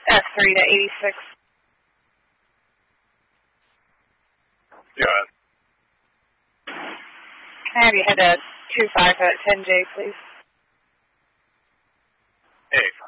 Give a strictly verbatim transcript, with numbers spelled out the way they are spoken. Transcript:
F three to eighty-six. Yeah. Can I have you head to two five at ten J, please? Hey.